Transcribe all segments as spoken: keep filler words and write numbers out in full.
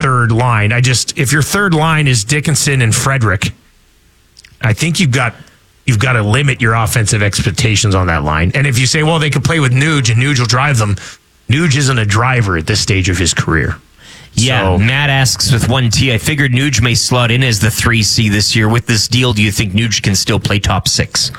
third line. I just, if your third line is Dickinson and Frederick, I think you've got you've got to limit your offensive expectations on that line. And if you say, well, they could play with Nuge and Nuge will drive them, Nuge isn't a driver at this stage of his career. Yeah, so, Matt asks with one T, I figured Nuge may slot in as the three C this year. With this deal, do you think Nuge can still play top six?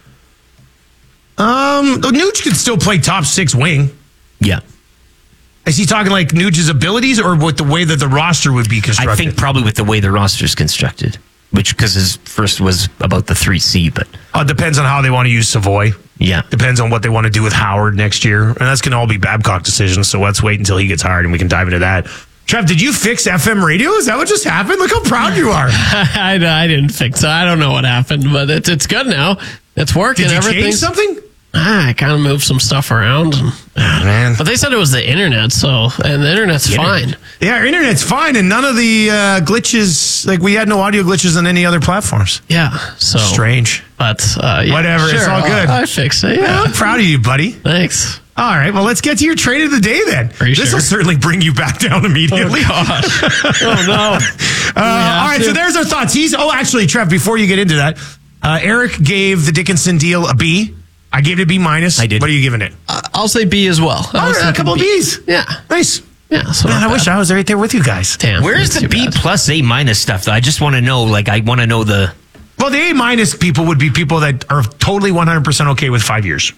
Um, Nuge can still play top six wing. Yeah. Is he talking like Nuge's abilities or with the way that the roster would be constructed? I think probably with the way the roster's constructed, which because his first was about the three C, but... Uh, depends on how they want to use Savoy. Yeah. Depends on what they want to do with Howard next year. And that's going to all be Babcock decisions, so let's wait until he gets hired and we can dive into that. Trev, did you fix F M radio? Is that what just happened? Look how proud you are. I, I didn't fix it. I don't know what happened, but it's it's good now. It's working. Did you Everything's, change something? Ah, I kind of moved some stuff around. And, oh, man. But they said it was the internet, so, and the internet's The fine. internet. Yeah, our internet's fine, and none of the uh, glitches, like we had no audio glitches on any other platforms. Yeah, so. Strange. But, uh, yeah. Whatever, it's sure, all good. I, I fixed it, yeah. I'm proud of you, buddy. Thanks. All right, well, let's get to your trade of the day then. Are you This will sure? certainly bring you back down immediately. Oh, gosh. Oh, no. Uh, all right, to? so there's our thoughts. He's oh, actually, Trev, before you get into that, uh, Eric gave the Dickinson deal a B. I gave it a B minus. I did. What are you giving it? Uh, I'll say B as well. All right, a couple of B's. Yeah. Nice. Yeah, so Man, not I wish bad. I was right there with you guys. Damn. Where is that's the too B bad. plus A minus stuff, though? I just want to know, like, I want to know the... Well, the A minus people would be people that are totally one hundred percent okay with five years.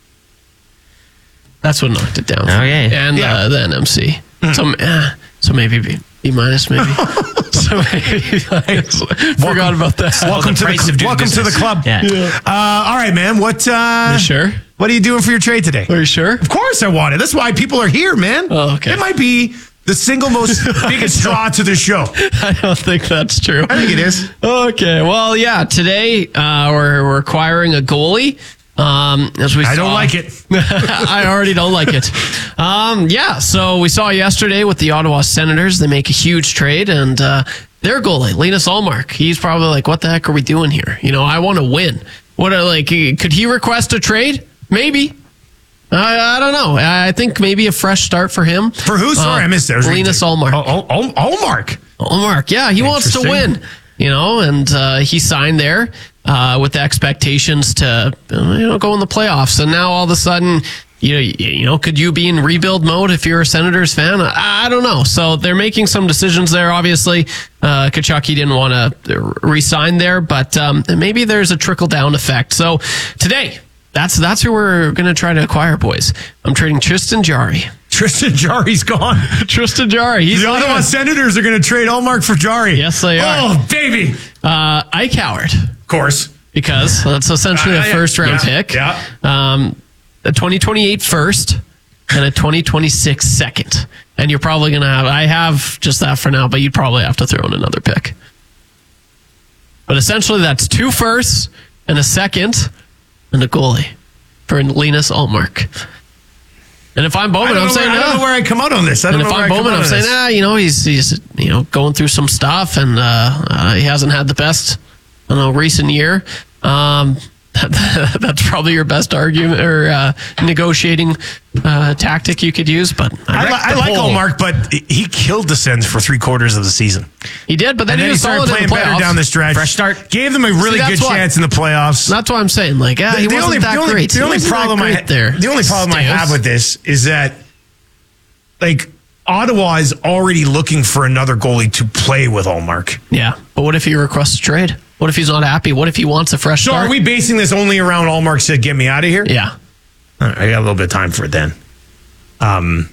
That's what knocked it down. Okay. And Yeah. uh, the N M C. So, uh, so maybe B, B minus, maybe. so maybe forgot about that. Welcome the to price the of doing welcome to the business. club. Yeah. Uh, all right, man. What? Uh, You sure? What are you doing for your trade today? Are you sure? Of course, I want it. That's why people are here, man. Oh, okay. It might be the single most biggest draw to the show. I don't think that's true. I think it is. Okay. Well, yeah. Today uh, we're, we're acquiring a goalie. Um, as we I saw. don't like it. I already don't like it. Um, yeah. So we saw yesterday with the Ottawa Senators, they make a huge trade, and uh, their goalie, Linus Ullmark, he's probably like, "What the heck are we doing here? You know, I want to win. What are like? Could he request a trade? Maybe." I, I don't know. I think maybe a fresh start for him. For who? Sorry, Uh, I missed that. Linus Ullmark. Oh, oh, oh, Ullmark. Ullmark, yeah, he wants to Interesting. win, you know, and uh, he signed there uh, with the expectations to, uh, you know, go in the playoffs. And now all of a sudden, you know, you know, could you be in rebuild mode if you're a Senators fan? I, I don't know. So they're making some decisions there. Obviously, uh, Kachuk didn't want to re-sign there, but um, maybe there's a trickle down effect. So today, that's that's who we're going to try to acquire, boys. I'm trading Tristan Jarry. Tristan Jarry's gone. Tristan Jarry. He's The Ottawa leaving. Senators are going to trade Ullmark for Jarry. Yes, they are. Oh, baby. Uh, Ike Howard. Of course. Because that's essentially Uh, a yeah, first round yeah, pick. yeah. Um, a twenty twenty-eight first and a twenty twenty-six second. And you're probably going to have, I have just that for now, but you'd probably have to throw in another pick. But essentially that's two firsts and a second and a goalie for Linus Ullmark. And if I'm I Bowman, don't, I'm know saying, where, I don't no. know where I come out on this. I don't And if know where I'm I come Bowman, out I'm on saying, this. ah, you know, he's he's you know going through some stuff, and uh, uh, he hasn't had the best, I don't know, recent year. Um, that's probably your best argument or uh, negotiating uh, tactic you could use. But I, li- wrecked I the like poll. Ullmark, but he killed the Sens for three quarters of the season. He did, but then, And he then he was started solid in playing the better playoffs. down the stretch. Fresh start. Gave them a really See, good that's why- chance in the playoffs. That's what I'm saying. Like, ah, he the wasn't only, that the only, great. The He only wasn't that problem I great ha- there. the only problem I Stamps. have with this is that like Ottawa is already looking for another goalie to play with Ullmark. Yeah, but what if he requests a trade? What if he's not happy? What if he wants a fresh So start? are we basing this only around Ullmark said, "Get me out of here"? Yeah. All right, I got a little bit of time for it then. Um,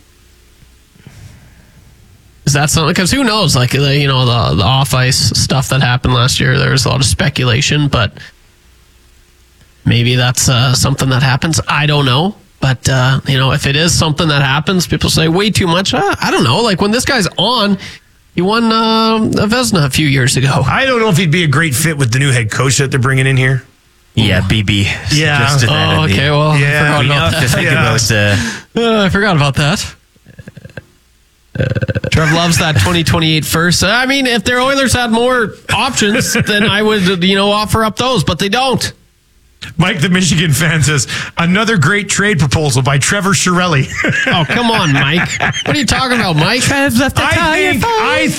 Is that something? Because who knows? Like, uh, you know, the, the off ice stuff that happened last year, there was a lot of speculation, but maybe that's uh, something that happens. I don't know. But, uh, you know, if it is something that happens, people say way too much. Uh, I don't know. Like, when this guy's on, he won uh, a Vezina a few years ago. I don't know if he'd be a great fit with the new head coach that they're bringing in here. Yeah, B B. Yeah. suggested that, Oh, I think. okay. Well, Yeah. I forgot We about have to that. think Yeah. about uh, Uh, I forgot about that. Trev loves that twenty twenty-eight first. I mean, if their Oilers had more options, then I would, you know, offer up those, but they don't. Mike, the Michigan fan, says, another great trade proposal by Trevor Shirelli. Oh, come on, Mike. What are you talking about, Mike? I think, I